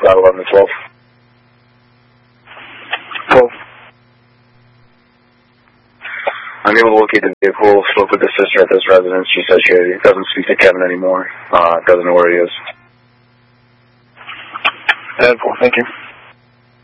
about 11 to 12. Cool. I'm able to locate the vehicle, spoke with the sister at this residence. She says she doesn't speak to Kevin anymore, doesn't know where he is. Thank you.